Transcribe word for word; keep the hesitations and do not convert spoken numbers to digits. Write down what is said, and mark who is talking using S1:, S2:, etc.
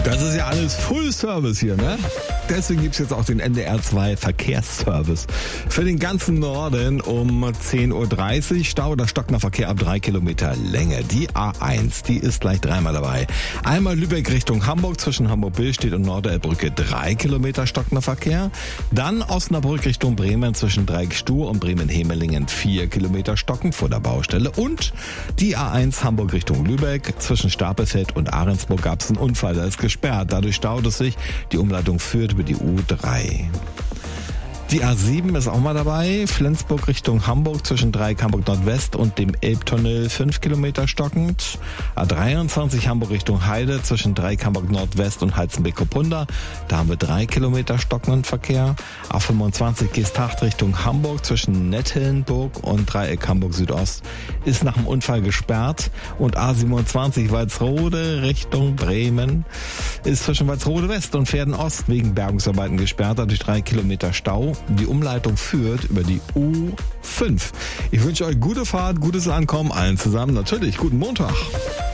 S1: Das ist ja alles Full Service hier, ne? Deswegen gibt's jetzt auch den N D R zwei Verkehrsservice. Für den ganzen Norden um zehn Uhr dreißig Stau oder stockender Verkehr ab drei Kilometer Länge. Die A eins, die ist gleich dreimal dabei. Einmal Lübeck Richtung Hamburg zwischen Hamburg-Billstedt und Norderelbrücke drei Kilometer stockender Verkehr. Dann Osnabrück Richtung Bremen zwischen Dreieckstuhl und Bremen-Hemelingen vier Kilometer stocken vor der Baustelle. Und die A eins Hamburg Richtung Lübeck zwischen Stapelfeld und Ahrensburg gab's einen Unfall, da ist gesperrt. Dadurch staut es sich. Die Umleitung führt über die U drei. Die A sieben ist auch mal dabei. Flensburg Richtung Hamburg zwischen Dreieck Hamburg Nordwest und dem Elbtunnel fünf Kilometer stockend. A dreiundzwanzig Hamburg Richtung Heide zwischen Dreieck Hamburg Nordwest und Heizenbeck-Kopunda. Da haben wir drei Kilometer stockenden Verkehr. A fünfundzwanzig Geesthacht Richtung Hamburg zwischen Nettelnburg und Dreieck Hamburg Südost ist nach dem Unfall gesperrt. Und A siebenundzwanzig Walsrode Richtung Bremen ist zwischen Walsrode West und Verden Ost wegen Bergungsarbeiten gesperrt. Dadurch drei Kilometer Stau. Die Umleitung führt über die U fünf. Ich wünsche euch gute Fahrt, gutes Ankommen, allen zusammen natürlich. Guten Montag.